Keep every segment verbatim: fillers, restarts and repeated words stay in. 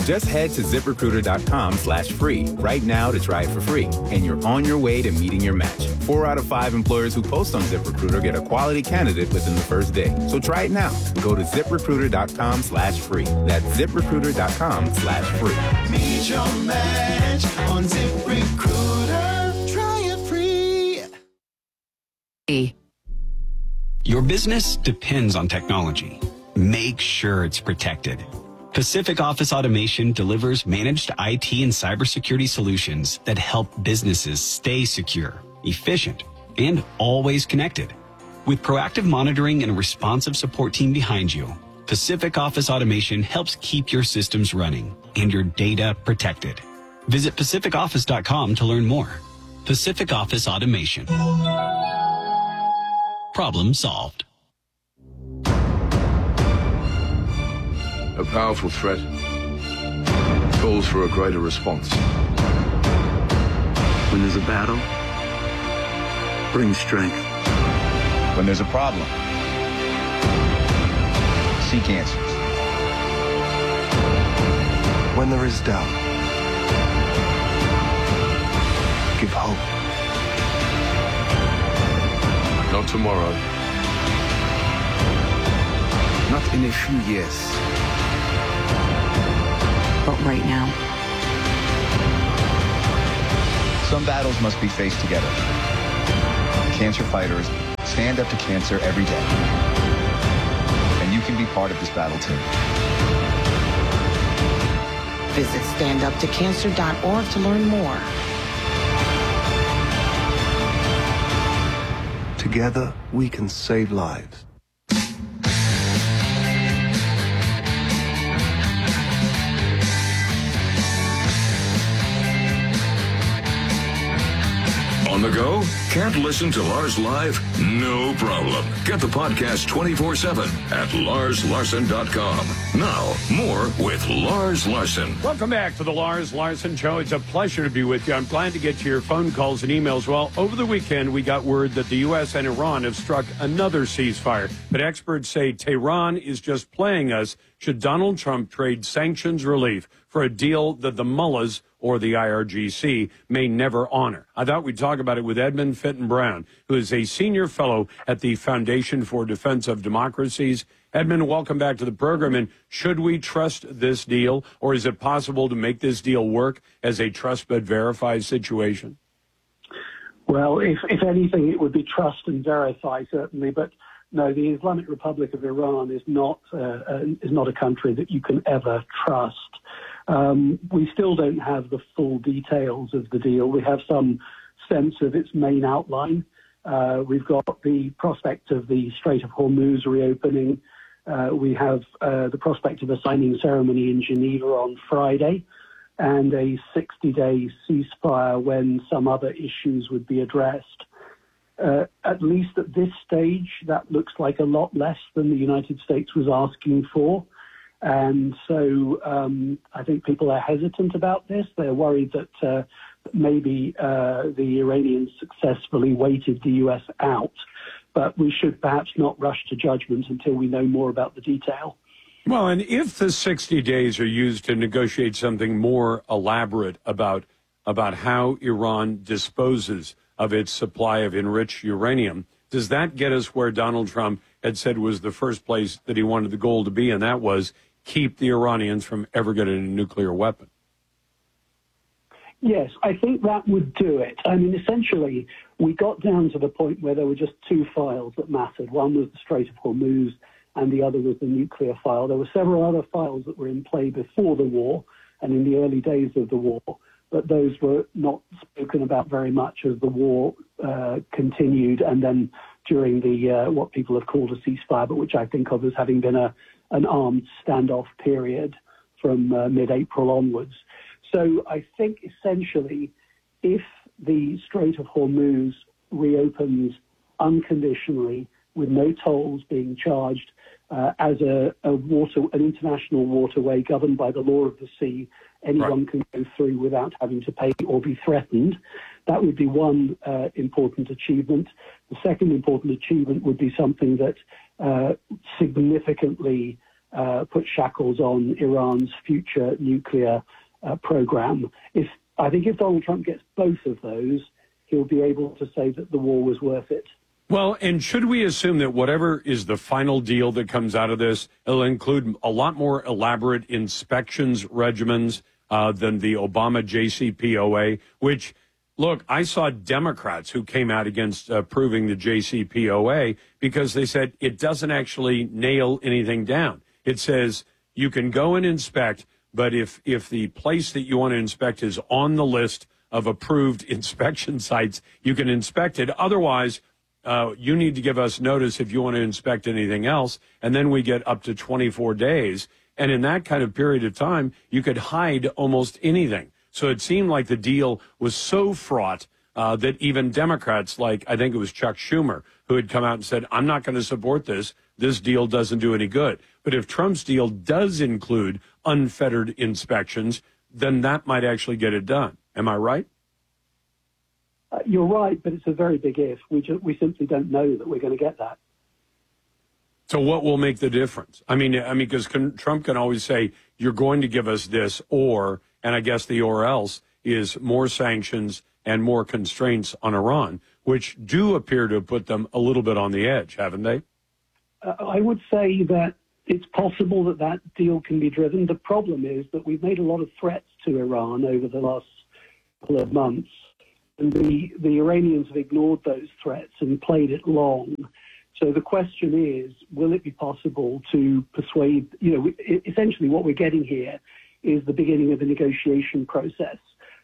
Just head to ZipRecruiter.com slash free right now to try it for free, and you're on your way to meeting your match. Four out of five employers who post on ZipRecruiter get a quality candidate within the first day. So try it now. Go to ZipRecruiter.com slash free. That's ZipRecruiter.com slash free. Meet your match on ZipRecruiter. Try it free. Your business depends on technology. Make sure it's protected. Pacific Office Automation delivers managed I T and cybersecurity solutions that help businesses stay secure, efficient, and always connected. With proactive monitoring and a responsive support team behind you, Pacific Office Automation helps keep your systems running and your data protected. Visit Pacific Office dot com to learn more. Pacific Office Automation. Problem solved. A powerful threat calls for a greater response. When there's a battle, bring strength. When there's a problem, seek answers. When there is doubt, give hope. Not tomorrow. Not in a few years. But right now. Some battles must be faced together. Cancer fighters stand up to cancer every day. And you can be part of this battle too. Visit stand up to cancer dot org to learn more. Together, we can save lives. On the go? Can't listen to Lars live? No problem. Get the podcast twenty-four seven at lars larson dot com. Now, more with Lars Larson. Welcome back to the Lars Larson Show. It's a pleasure to be with you. I'm glad to get to your phone calls and emails. Well, over the weekend, we got word that the U S and Iran have struck another ceasefire. But experts say Tehran is just playing us should Donald Trump trade sanctions relief for a deal that the mullahs or the I R G C may never honor. I thought we'd talk about it with Edmund Fitton Brown, who is a senior fellow at the Foundation for Defense of Democracies. Edmund, welcome back to the program. And should we trust this deal, or is it possible to make this deal work as a trust but verify situation? Well, if, if anything, it would be trust and verify, certainly. But no, the Islamic Republic of Iran is not uh, uh, is not a country that you can ever trust. Um, we still don't have the full details of the deal. We have some sense of its main outline. Uh, we've got the prospect of the Strait of Hormuz reopening. Uh, we have uh, the prospect of a signing ceremony in Geneva on Friday and a sixty-day ceasefire when some other issues would be addressed. Uh, at least at this stage, that looks like a lot less than the United States was asking for. And so um, I think people are hesitant about this. They're worried that uh, maybe uh, the Iranians successfully waited the U S out. But we should perhaps not rush to judgment until we know more about the detail. Well, and if the sixty days are used to negotiate something more elaborate about about how Iran disposes of its supply of enriched uranium, does that get us where Donald Trump had said was the first place that he wanted the goal to be, and that was keep the Iranians from ever getting a nuclear weapon? Yes, I think that would do it. I mean, essentially, we got down to the point where there were just two files that mattered. One was the Strait of Hormuz, and the other was the nuclear file. There were several other files that were in play before the war and in the early days of the war, but those were not spoken about very much as the war uh, continued, and then during the uh, what people have called a ceasefire, but which I think of as having been a an armed standoff period from uh, mid-April onwards. So I think essentially if the Strait of Hormuz reopens unconditionally with no tolls being charged uh, as a, a water, an international waterway governed by the law of the sea, anyone right. can go through without having to pay or be threatened. That would be one uh, important achievement. The second important achievement would be something that uh, significantly uh, put shackles on Iran's future nuclear uh, program. If I think if Donald Trump gets both of those, he'll be able to say that the war was worth it. Well, and should we assume that whatever is the final deal that comes out of this, it'll include a lot more elaborate inspections regimens uh, than the Obama J C P O A, which, look, I saw Democrats who came out against uh, approving the J C P O A because they said it doesn't actually nail anything down. It says you can go and inspect, but if, if the place that you want to inspect is on the list of approved inspection sites, you can inspect it. Otherwise, Uh, you need to give us notice if you want to inspect anything else, and then we get up to twenty-four days. And in that kind of period of time, you could hide almost anything. So it seemed like the deal was so fraught uh, that even Democrats, like I think it was Chuck Schumer, who had come out and said, I'm not going to support this. This deal doesn't do any good. But if Trump's deal does include unfettered inspections, then that might actually get it done. Am I right? Uh, you're right, but it's a very big if. We just, we simply don't know that we're going to get that. So what will make the difference? I mean, I mean, because Trump can always say, you're going to give us this, or, and I guess the or else is more sanctions and more constraints on Iran, which do appear to put them a little bit on the edge, haven't they? Uh, I would say that it's possible that that deal can be driven. The problem is that we've made a lot of threats to Iran over the last couple of months. And the, the Iranians have ignored those threats and played it long. So the question is, will it be possible to persuade, you know, essentially what we're getting here is the beginning of the negotiation process.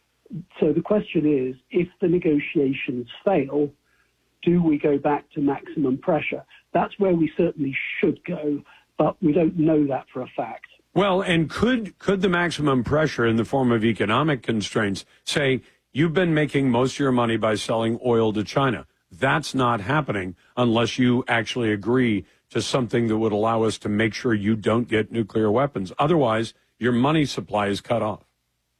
So the question is, if the negotiations fail, do we go back to maximum pressure? That's where we certainly should go, but we don't know that for a fact. Well, and could could the maximum pressure in the form of economic constraints say, you've been making most of your money by selling oil to China. That's not happening unless you actually agree to something that would allow us to make sure you don't get nuclear weapons. Otherwise, your money supply is cut off.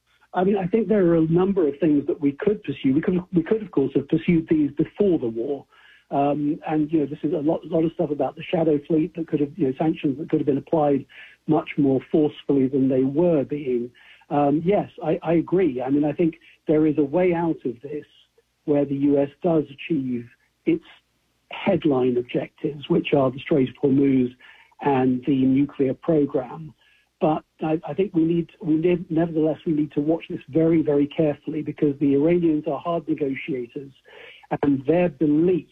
I mean, I think there are a number of things that we could pursue. We could, we could of course, have pursued these before the war. Um, and, you know, this is a lot, a lot of stuff about the shadow fleet that could have, you know, sanctions that could have been applied much more forcefully than they were being. Um, yes, I, I agree. I mean, I think there is a way out of this where the U S does achieve its headline objectives, which are the Strait of Hormuz and the nuclear program. But I, I think we need, we need, nevertheless, we need to watch this very, very carefully because the Iranians are hard negotiators, and their belief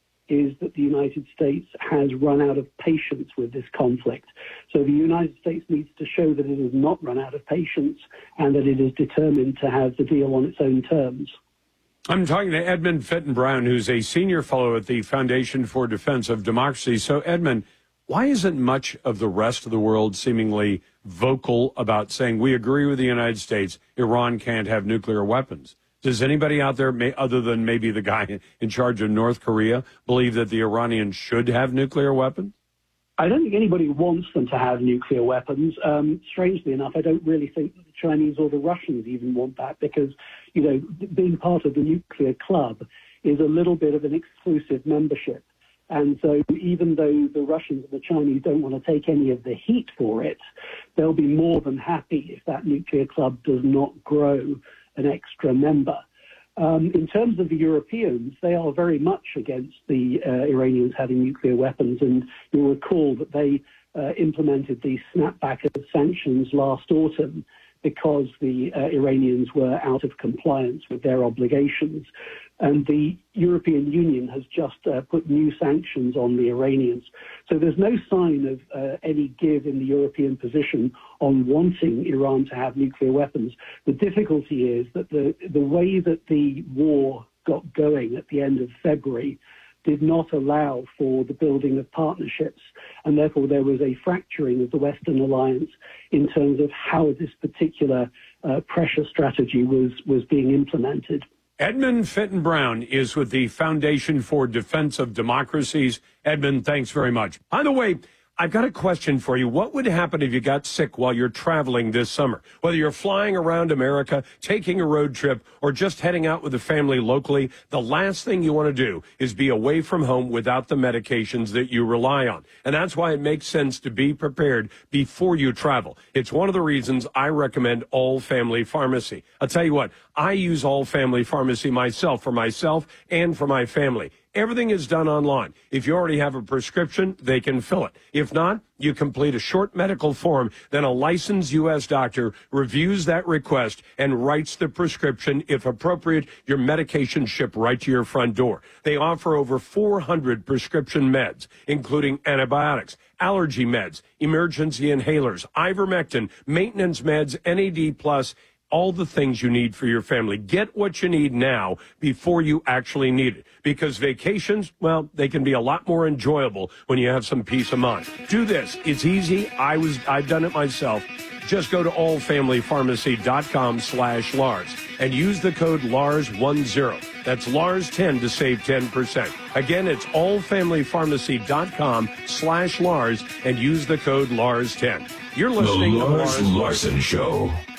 is that the United States has run out of patience with this conflict. So the United States needs to show that it has not run out of patience and that it is determined to have the deal on its own terms. I'm talking to Edmund Fitton Brown, who's a senior fellow at the Foundation for Defense of Democracy. So, Edmund, why isn't much of the rest of the world seemingly vocal about saying we agree with the United States, Iran can't have nuclear weapons? Does anybody out there, may, other than maybe the guy in charge of North Korea, believe that the Iranians should have nuclear weapons? I don't think anybody wants them to have nuclear weapons. Um, strangely enough, I don't really think that the Chinese or the Russians even want that because, you know, being part of the nuclear club is a little bit of an exclusive membership. And so even though the Russians and the Chinese don't want to take any of the heat for it, they'll be more than happy if that nuclear club does not grow an extra member. Um, in terms of the Europeans, they are very much against the uh, Iranians having nuclear weapons. And you'll recall that they uh, implemented the snapback of sanctions last autumn because the uh, Iranians were out of compliance with their obligations. And the European Union has just uh, put new sanctions on the Iranians. So there's no sign of uh, any give in the European position on wanting Iran to have nuclear weapons. The difficulty is that the, the way that the war got going at the end of February did not allow for the building of partnerships, and therefore there was a fracturing of the Western alliance in terms of how this particular uh, pressure strategy was, was being implemented. Edmund Fitton Brown is with the Foundation for Defense of Democracies. Edmund, thanks very much. By the way, I've got a question for you. What would happen if you got sick while you're traveling this summer? Whether you're flying around America, taking a road trip, or just heading out with the family locally, the last thing you want to do is be away from home without the medications that you rely on. And that's why it makes sense to be prepared before you travel. It's one of the reasons I recommend All Family Pharmacy. I'll tell you what, I use All Family Pharmacy myself, for myself and for my family. Everything is done online. If you already have a prescription, they can fill it. If not, you complete a short medical form, then a licensed U S doctor reviews that request and writes the prescription. If appropriate, your medication shipped right to your front door. They offer over four hundred prescription meds, including antibiotics, allergy meds, emergency inhalers, ivermectin, maintenance meds, N A D plus, all the things you need for your family. Get what you need now before you actually need it. Because vacations, well, they can be a lot more enjoyable when you have some peace of mind. Do this. It's easy. I was, I've done it myself. Just go to allfamilypharmacy.com slash Lars and use the code Lars ten. That's Lars ten to save ten percent. Again, it's allfamilypharmacy.com slash Lars and use the code Lars ten. You're listening the to Lars Lars Larson Show.